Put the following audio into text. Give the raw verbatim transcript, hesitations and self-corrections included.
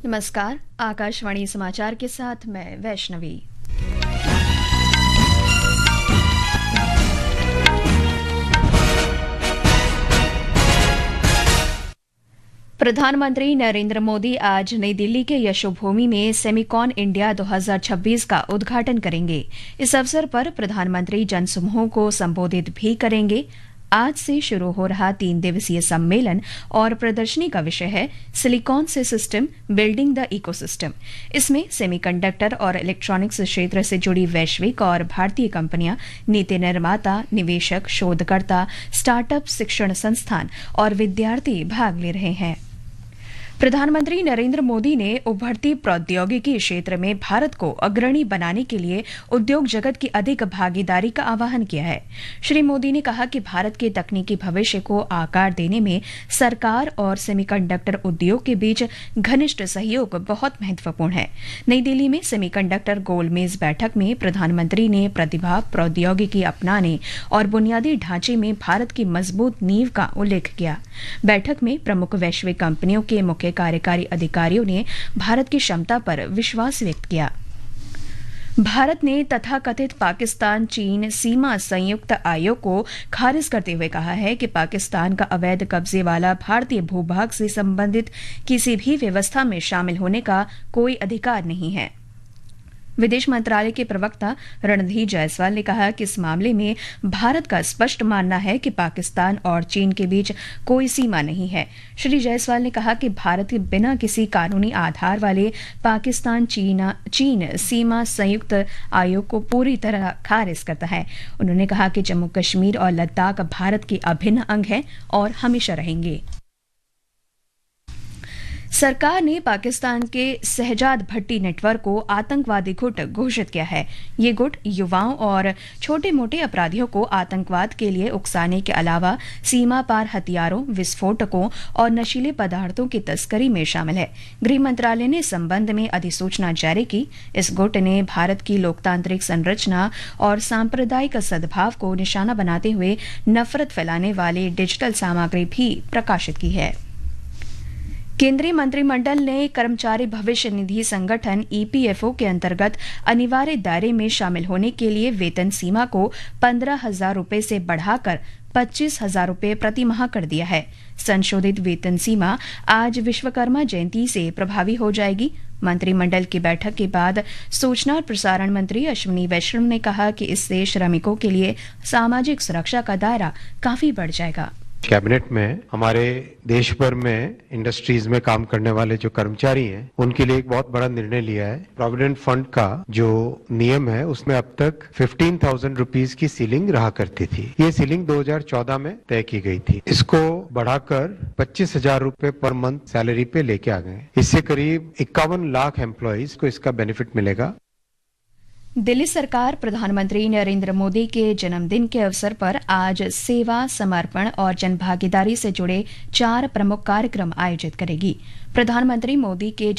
नमस्कार, आकाशवाणी समाचार के साथ मैं वैष्णवी। प्रधानमंत्री नरेंद्र मोदी आज नई दिल्ली के यशोभूमि में सेमिकॉन इंडिया दो हज़ार छब्बीस का उद्घाटन करेंगे। इस अवसर पर प्रधानमंत्री जनसमूह को संबोधित भी करेंगे। आज से शुरू हो रहा तीन दिवसीय सम्मेलन और प्रदर्शनी का विषय है सिलिकॉन से सिस्टम बिल्डिंग द इकोसिस्टम। इसमें सेमीकंडक्टर और इलेक्ट्रॉनिक्स क्षेत्र से जुड़ी वैश्विक और भारतीय कंपनियां, नीति निर्माता, निवेशक, शोधकर्ता, स्टार्टअप, शिक्षण संस्थान और विद्यार्थी भाग ले रहे हैं। प्रधानमंत्री नरेंद्र मोदी ने उभरती प्रौद्योगिकी क्षेत्र में भारत को अग्रणी बनाने के लिए उद्योग जगत की अधिक भागीदारी का आह्वान किया है। श्री मोदी ने कहा कि भारत के तकनीकी भविष्य को आकार देने में सरकार और सेमीकंडक्टर उद्योग के बीच घनिष्ठ सहयोग बहुत महत्वपूर्ण है। नई दिल्ली में सेमीकंडक्टर गोलमेज बैठक में प्रधानमंत्री ने प्रतिभा, प्रौद्योगिकी अपनाने और बुनियादी ढांचे में भारत की मजबूत नींव का उल्लेख किया। बैठक में प्रमुख वैश्विक कंपनियों के मुख्य कार्यकारी अधिकारियों ने भारत की क्षमता पर विश्वास व्यक्त किया। भारत ने तथाकथित पाकिस्तान चीन सीमा संयुक्त आयोग को खारिज करते हुए कहा है कि पाकिस्तान का अवैध कब्जे वाला भारतीय भूभाग से संबंधित किसी भी व्यवस्था में शामिल होने का कोई अधिकार नहीं है। विदेश मंत्रालय के प्रवक्ता रणधीर जायसवाल ने कहा कि इस मामले में भारत का स्पष्ट मानना है कि पाकिस्तान और चीन के बीच कोई सीमा नहीं है। श्री जायसवाल ने कहा कि भारत बिना किसी कानूनी आधार वाले पाकिस्तान चीन चीन सीमा संयुक्त आयोग को पूरी तरह खारिज करता है। उन्होंने कहा कि जम्मू कश्मीर और लद्दाख भारत के अभिन्न अंग हैं और हमेशा रहेंगे। सरकार ने पाकिस्तान के शहजाद भट्टी नेटवर्क को आतंकवादी गुट घोषित किया है। ये गुट युवाओं और छोटे मोटे अपराधियों को आतंकवाद के लिए उकसाने के अलावा सीमा पार हथियारों, विस्फोटकों और नशीले पदार्थों की तस्करी में शामिल है। गृह मंत्रालय ने इस संबंध में अधिसूचना जारी की। इस गुट ने भारत की लोकतांत्रिक संरचना और सांप्रदायिक सद्भाव को निशाना बनाते हुए नफरत फैलाने वाली डिजिटल सामग्री भी प्रकाशित की है। केंद्रीय मंत्रिमंडल ने कर्मचारी भविष्य निधि संगठन ईपीएफओ के अंतर्गत अनिवार्य दायरे में शामिल होने के लिए वेतन सीमा को पंद्रह हजार रुपये से बढ़ाकर पच्चीस हजार रुपये प्रति माह कर दिया है। संशोधित वेतन सीमा आज विश्वकर्मा जयंती से प्रभावी हो जाएगी। मंत्रिमंडल की बैठक के बाद सूचना और प्रसारण मंत्री अश्विनी वैष्णव ने कहा कि इससे श्रमिकों के लिए सामाजिक सुरक्षा का दायरा काफी बढ़ जाएगा। कैबिनेट में हमारे देश भर में इंडस्ट्रीज में काम करने वाले जो कर्मचारी हैं उनके लिए एक बहुत बड़ा निर्णय लिया है। प्रोविडेंट फंड का जो नियम है उसमें अब तक फिफ्टीन थाउजेंड रुपीज की सीलिंग रहा करती थी। ये सीलिंग दो हज़ार चौदह में तय की गई थी। इसको बढ़ाकर पच्चीस हजार रुपए पर मंथ सैलरी पे लेके आ गए। इससे करीब इक्यावन लाख एम्प्लॉयज को इसका बेनिफिट मिलेगा। दिल्ली सरकार प्रधानमंत्री नरेंद्र मोदी के जन्मदिन के अवसर पर आज सेवा, समर्पण और जनभागीदारी से जुड़े चार प्रमुख कार्यक्रम आयोजित करेगी। प्रधानमंत्री मोदी के